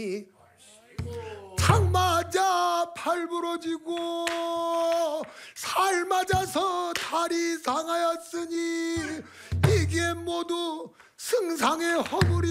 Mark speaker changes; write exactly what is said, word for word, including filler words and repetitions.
Speaker 1: 창 맞아 팔 부러지고 살 맞아서 다리 상하였으니 이게 모두 승상의 허물이